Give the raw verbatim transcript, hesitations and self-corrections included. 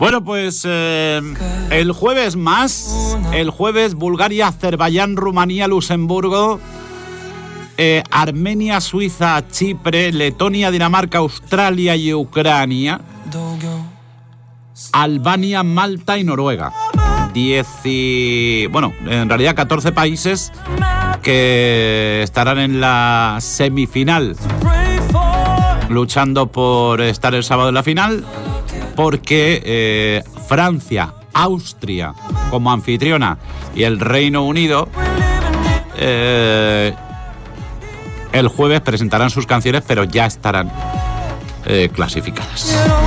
Bueno, pues eh, el jueves más, el jueves Bulgaria, Azerbaiyán, Rumanía, Luxemburgo, eh, Armenia, Suiza, Chipre, Letonia, Dinamarca, Australia y Ucrania, Albania, Malta y Noruega. Diez y, bueno, en realidad catorce países que estarán en la semifinal, luchando por estar el sábado en la final, porque eh, Francia, Austria como anfitriona y el Reino Unido eh, el jueves presentarán sus canciones, pero ya estarán eh, clasificadas.